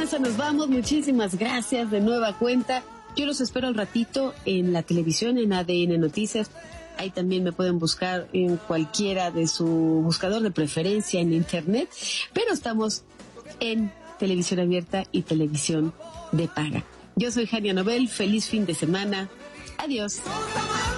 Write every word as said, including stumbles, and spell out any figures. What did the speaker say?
esa nos vamos. Muchísimas gracias de nueva cuenta. Yo los espero al ratito en la televisión, en A D N Noticias. Ahí también me pueden buscar en cualquiera de su buscador de preferencia en internet. Pero estamos en televisión abierta y televisión de paga. Yo soy Jania Nobel. Feliz fin de semana. Adiós.